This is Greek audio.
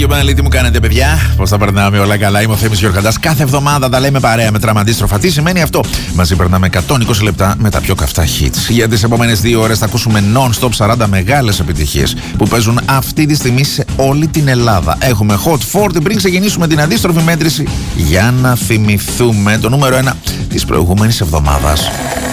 Τι μου κάνετε, παιδιά? Πώς τα περνάμε? Όλα καλά? Είμαι ο Θέμης Γιορκαντάς. Κάθε εβδομάδα τα λέμε παρέα με τραμαντίστροφα. Τι σημαίνει αυτό? Μαζί περνάμε 120 λεπτά με τα πιο καυτά hits. Για τις επόμενες 2 ώρες θα ακούσουμε non-stop 40 μεγάλες επιτυχίες που παίζουν αυτή τη στιγμή σε όλη την Ελλάδα. Έχουμε Hot 40 πριν ξεκινήσουμε την αντίστροφη μέτρηση για να θυμηθούμε το νούμερο 1 της προηγούμενης εβδομάδας.